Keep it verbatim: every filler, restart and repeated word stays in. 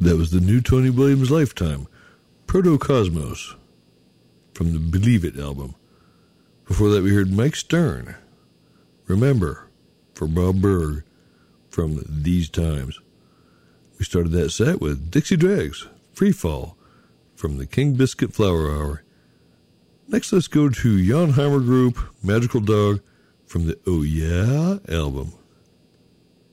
That was the new Tony Williams Lifetime, Protocosmos, from the Believe It album. Before that, we heard Mike Stern, Remember, for Bob Berg, from These Times. We started that set with Dixie Dregs, Free Fall, from the King Biscuit Flower Hour. Next, let's go to Jan Hammer Group, Magical Dog, from the Oh Yeah album.